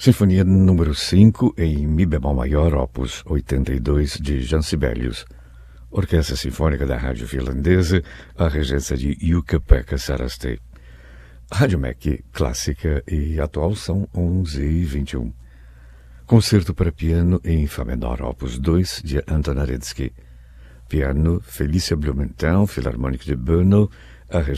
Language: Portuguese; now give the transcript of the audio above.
Sinfonia número 5 em Mi bemol maior, opus 82 de Jan Sibelius. Orquestra Sinfônica da Rádio Finlandesa, a regência de Jukka-Pekka Saraste. Rádio MEC clássica e atual são 11h21. Concerto para piano em Fá menor, opus 2 de Anton Arensky. Piano Felícia Blumenthal, Filarmônica de Brno, a